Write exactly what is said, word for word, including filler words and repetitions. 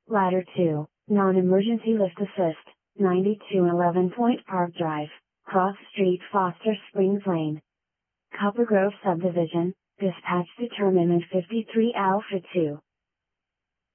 Ladder two, Non-Emergency Lift Assist, ninety-two eleven Point Park Drive, Cross Street Foster Springs Lane. Copper Grove Subdivision, dispatch determinant fifty-three Alpha two.